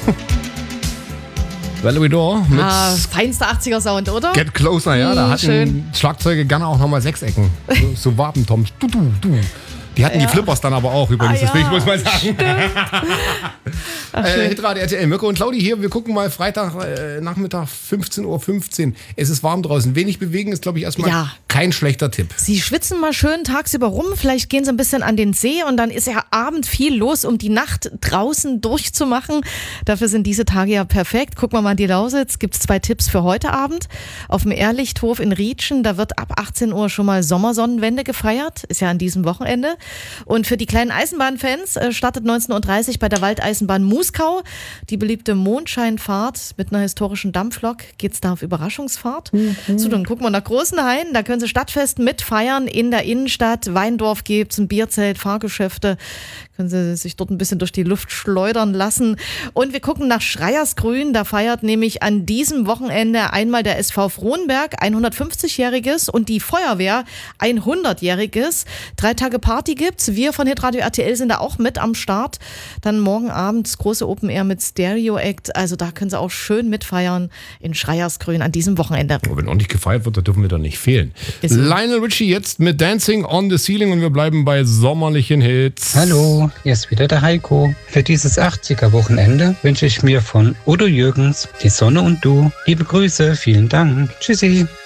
Valerie Dore mit feinster 80er-Sound, oder? Get Closer, ja. Da hatten Schlagzeuge gerne auch nochmal 6 Ecken. So Wapentoms. Du. Die hatten die Flippers dann aber auch übrigens, das will ich bloß mal sagen. Hitradio RTL, Mirko und Claudi hier. Wir gucken mal Freitag Nachmittag 15:15 Uhr. Es ist warm draußen. Wenig bewegen ist, glaube ich, erstmal kein schlechter Tipp. Sie schwitzen mal schön tagsüber rum. Vielleicht gehen Sie ein bisschen an den See und dann ist ja Abend viel los, um die Nacht draußen durchzumachen. Dafür sind diese Tage ja perfekt. Gucken wir mal in die Lausitz. Gibt es 2 Tipps für heute Abend. Auf dem Ehrlichthof in Rietschen, da wird ab 18 Uhr schon mal Sommersonnenwende gefeiert. Ist ja an diesem Wochenende. Und für die kleinen Eisenbahnfans startet 19:30 Uhr bei der Waldeisenbahn Muskau die beliebte Mondscheinfahrt mit einer historischen Dampflok. Geht's da auf Überraschungsfahrt? So, dann gucken wir nach Großenhain. Da können Sie Stadtfest mitfeiern in der Innenstadt. Weindorf gibt's, ein Bierzelt, Fahrgeschäfte. Können Sie sich dort ein bisschen durch die Luft schleudern lassen. Und wir gucken nach Schreiersgrün. Da feiert nämlich an diesem Wochenende einmal der SV Frohnberg 150-jähriges und die Feuerwehr 100-jähriges. 3 Tage Party gibt's. Wir von Hitradio RTL sind da auch mit am Start. Dann morgen Abend das große Open Air mit Stereo Act. Also da können Sie auch schön mitfeiern in Schreiersgrün an diesem Wochenende. Aber wenn auch nicht gefeiert wird, da dürfen wir doch nicht fehlen. Lionel Richie jetzt mit Dancing on the Ceiling und wir bleiben bei sommerlichen Hits. Hallo, hier ist wieder der Heiko. Für dieses 80er-Wochenende wünsche ich mir von Udo Jürgens Die Sonne und du. Liebe Grüße, vielen Dank. Tschüssi.